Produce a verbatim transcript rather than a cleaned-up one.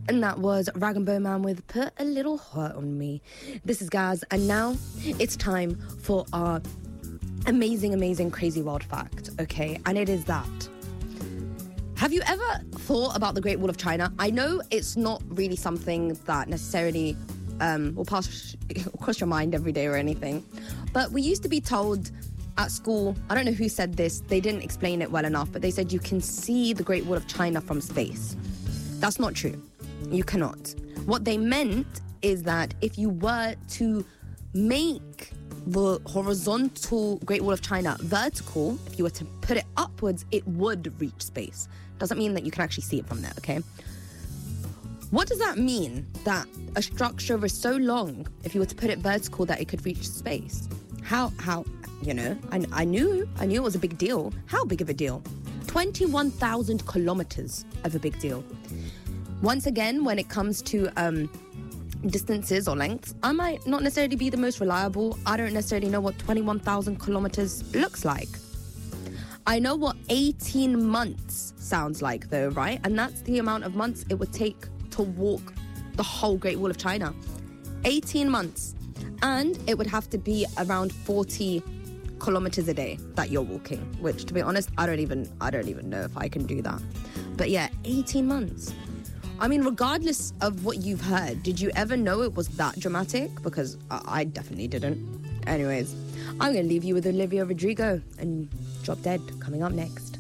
And that was Rag and Bone Man with Put a Little Hurt on Me. This is Gaz, and now it's time for our amazing, amazing, crazy world fact, okay? And it is that. Have you ever thought about the Great Wall of China? I know it's not really something that necessarily um, will pass across your mind every day or anything, but we used to be told at school, I don't know who said this, they didn't explain it well enough, but they said you can see the Great Wall of China from space. That's not true. You cannot. What they meant is that if you were to make the horizontal Great Wall of China vertical, if you were to put it upwards, it would reach space. Doesn't mean that you can actually see it from there, okay? What does that mean? That a structure is so long, if you were to put it vertical, that it could reach space? How, how, you know, I, I knew, I knew it was a big deal. How big of a deal? twenty-one thousand kilometers of a big deal. Once again, when it comes to um, distances or lengths, I might not necessarily be the most reliable. I don't necessarily know what twenty-one thousand kilometers looks like. I know what eighteen months sounds like though, right? And that's the amount of months it would take to walk the whole Great Wall of China. eighteen months. And it would have to be around forty kilometers a day that you're walking, which, to be honest, I don't even, I don't even know if I can do that. But yeah, eighteen months. I mean, regardless of what you've heard, did you ever know it was that dramatic? Because I, I definitely didn't. Anyways, I'm going to leave you with Olivia Rodrigo and Drop Dead coming up next.